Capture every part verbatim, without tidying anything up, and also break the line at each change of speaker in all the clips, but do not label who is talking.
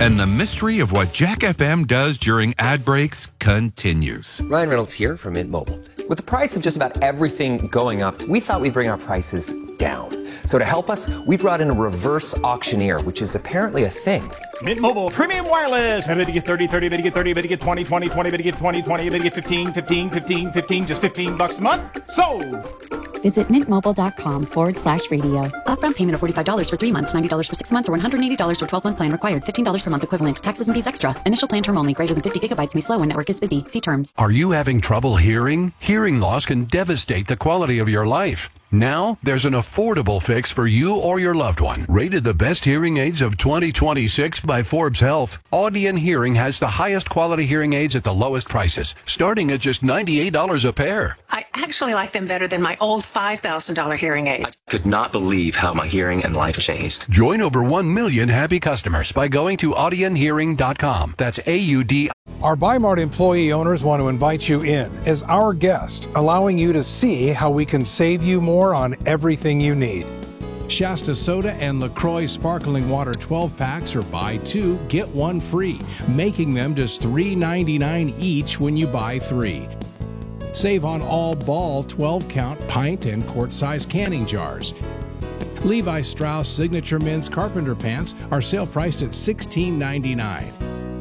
And the mystery of what Jack F M does during ad breaks continues.
Ryan Reynolds here from Mint Mobile. With the price of just about everything going up, we thought we'd bring our prices down. So to help us, we brought in a reverse auctioneer, which is apparently a thing.
Mint Mobile Premium Wireless. How to get thirty, thirty, how to get thirty, how to get twenty, twenty, twenty, how to get twenty, twenty, how to get fifteen, fifteen, fifteen, fifteen, just fifteen bucks a month? Sold!
Visit mintmobile.com forward slash radio. Upfront payment of forty-five dollars for three months, ninety dollars for six months, or one hundred eighty dollars for twelve-month plan required. fifteen dollars per month equivalent. Taxes and fees extra. Initial plan term only. Greater than fifty gigabytes may slow when network is busy. See terms.
Are you having trouble hearing? Hearing loss can devastate the quality of your life. Now, there's an affordable fix for you or your loved one. Rated the best hearing aids of twenty twenty-six by Forbes Health, Audion Hearing has the highest quality hearing aids at the lowest prices, starting at just ninety-eight dollars a pair.
I actually like them better than my old five thousand dollars hearing aid.
I could not believe how my hearing and life changed.
Join over one million happy customers by going to audion hearing dot com. That's A U D.
Our Bi-Mart employee owners want to invite you in as our guest, allowing you to see how we can save you more on everything you need.
Shasta Soda and LaCroix Sparkling Water twelve packs are buy two, get one free, making them just three ninety-nine each when you buy three. Save on all Ball twelve count pint and quart-size canning jars. Levi Strauss Signature Men's Carpenter Pants are sale priced at sixteen ninety-nine.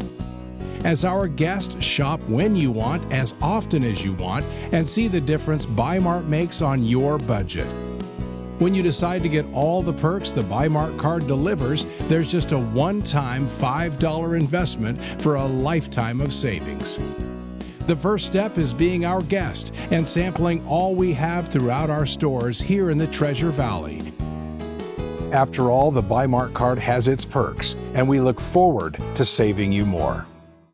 As our guests, shop when you want, as often as you want, and see the difference Bi-Mart makes on your budget. When you decide to get all the perks the Bi-Mart card delivers, there's just a one-time five dollars investment for a lifetime of savings. The first step is being our guest and sampling all we have throughout our stores here in the Treasure Valley.
After all, the Bi-Mart card has its perks, and we look forward to saving you more.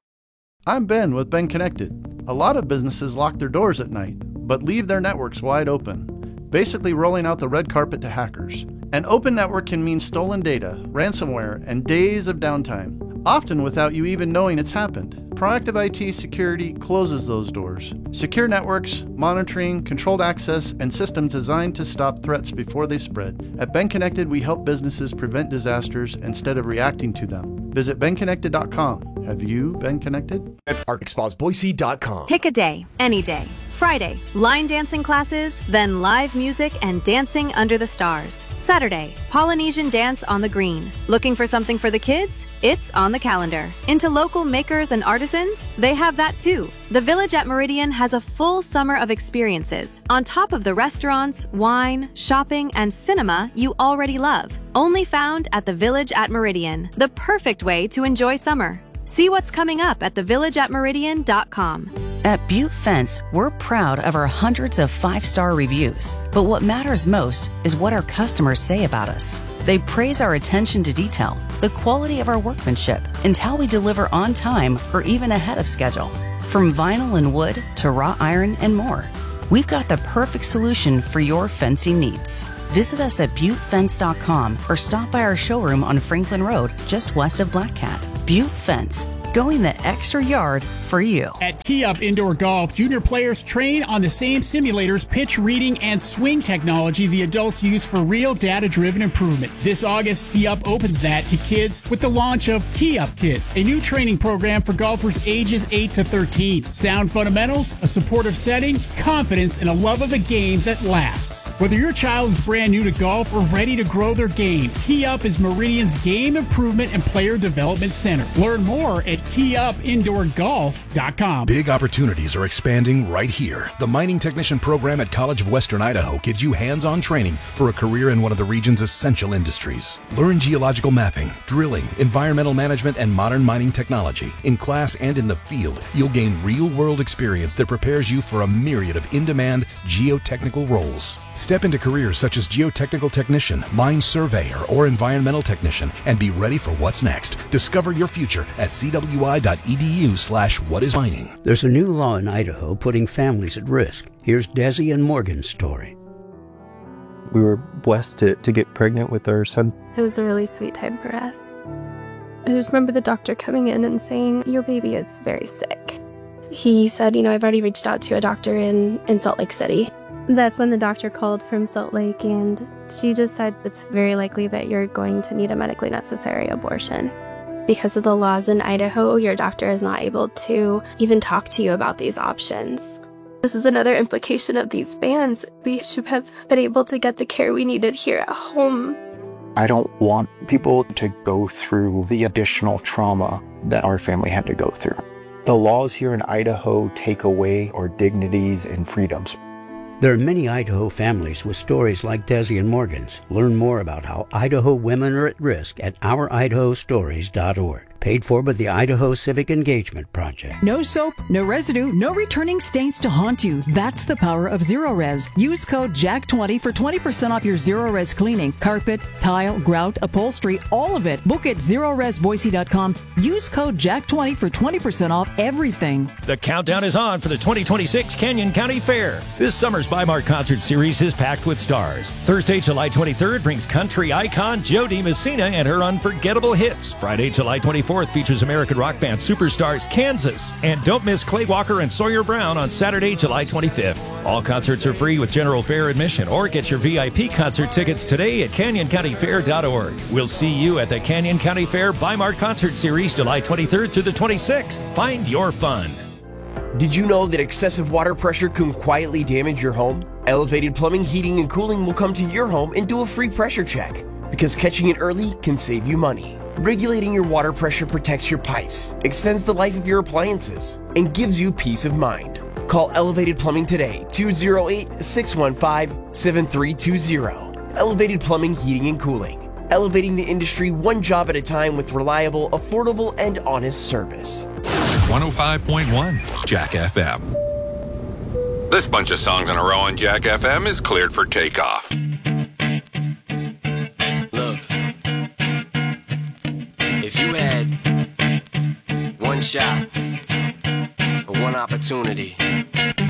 I'm Ben with Ben Connected. A lot of businesses lock their doors at night, but leave their networks wide open, basically rolling out the red carpet to hackers. An open network can mean stolen data, ransomware, and days of downtime, often without you even knowing it's happened. Proactive I T Security closes those doors. Secure networks, monitoring, controlled access, and systems designed to stop threats before they spread. At Ben Connected, we help businesses prevent disasters instead of reacting to them. Visit ben connected dot com. Have you been connected?
Arkansas Boise dot com.
Pick a day, any day. Friday, line dancing classes, then live music and dancing under the stars. Saturday, Polynesian dance on the green. Looking for something for the kids? It's on the calendar. Into local makers and artisans? They have that too. The Village at Meridian has a full summer of experiences, on top of the restaurants, wine, shopping, and cinema you already love. Only found at the Village at Meridian, the perfect way to enjoy summer. See what's coming up at the village at meridian dot com.
At Butte Fence, we're proud of our hundreds of five-star reviews. But what matters most is what our customers say about us. They praise our attention to detail, the quality of our workmanship, and how we deliver on time or even ahead of schedule. From vinyl and wood to wrought iron and more, we've got the perfect solution for your fencing needs. Visit us at butte fence dot com or stop by our showroom on Franklin Road, just west of Black Cat. Butte Fence, going the extra yard for you.
At Tee Up Indoor Golf, junior players train on the same simulators, pitch reading, and swing technology the adults use for real data-driven improvement. This August, Tee Up opens that to kids with the launch of Tee Up Kids, a new training program for golfers ages eight to thirteen. Sound fundamentals, a supportive setting, confidence, and a love of the game that lasts. Whether your child is brand new to golf or ready to grow their game, Tee Up is Meridian's game improvement and player development center. Learn more at tee up indoor golf dot com.
Big opportunities are expanding right here. The mining technician program at College of Western Idaho gives you hands-on training for a career in one of the region's essential industries. Learn geological mapping, drilling, environmental management, and modern mining technology. In class and in the field, you'll gain real-world experience that prepares you for a myriad of in-demand geotechnical roles. Step into careers such as geotechnical technician, mine surveyor, or environmental technician, and be ready for what's next. Discover your future at c w i dot e d u slash what is mining.
There's a new law in Idaho putting families at risk. Here's Desi and Morgan's story.
We were blessed to, to get pregnant with our son.
It was a really sweet time for us. I just remember the doctor coming in and saying, your baby is very sick. He said, you know, I've already reached out to a doctor in, in Salt Lake City. That's when the doctor called from Salt Lake, and she just said it's very likely that you're going to need a medically necessary abortion. Because of the laws in Idaho, your doctor is not able to even talk to you about these options. This is another implication of these bans. We should have been able to get the care we needed here at home.
I don't want people to go through the additional trauma that our family had to go through. The laws here in Idaho take away our dignities and freedoms.
There are many Idaho families with stories like Desi and Morgan's. Learn more about how Idaho women are at risk at our idaho stories dot org. Paid for by the Idaho Civic Engagement Project.
No soap, no residue, no returning stains to haunt you. That's the power of Zero-Res. Use code Jack twenty for twenty percent off your Zero-Res cleaning. Carpet, tile, grout, upholstery, all of it. Book at zero res boise dot com. Use code Jack twenty for twenty percent off everything.
The countdown is on for the twenty twenty-six Canyon County Fair. This summer's Bi-Mart concert series is packed with stars. Thursday, July twenty-third brings country icon Jo Dee Messina and her unforgettable hits. Friday, July twenty-fourth features American rock band superstars Kansas. And don't miss Clay Walker and Sawyer Brown on Saturday, July twenty-fifth. All concerts are free with general fair admission, or get your V I P concert tickets today at canyon county fair dot org. We'll see you at the Canyon County Fair Bi-Mart Concert Series July twenty-third through the twenty-sixth. Find your fun.
Did you know that excessive water pressure can quietly damage your home? Elevated Plumbing, Heating, and Cooling will come to your home and do a free pressure check, because catching it early can save you money. Regulating your water pressure protects your pipes, extends the life of your appliances, and gives you peace of mind. Call Elevated Plumbing today, two oh eight, six one five, seven three two zero. Elevated Plumbing, Heating, and Cooling. Elevating the industry one job at a time with reliable, affordable, and honest service.
one oh five point one Jack F M. This bunch of songs in a row on Jack F M is cleared for takeoff.
Look, if you had one shot or one opportunity